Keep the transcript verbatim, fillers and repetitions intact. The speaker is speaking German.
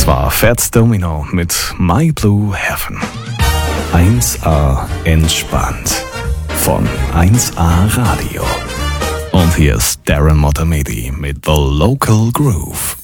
Das war Fats Domino mit My Blue Heaven. eins A entspannt von eins A Radio. Und hier ist Darren Motamedi mit The Local Groove.